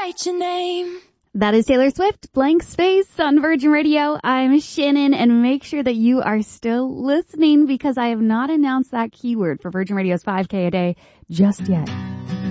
write your name. That is Taylor Swift, Blank Space on Virgin Radio. I'm Shannon, and make sure that you are still listening because I have not announced that keyword for Virgin Radio's 5K a day just yet.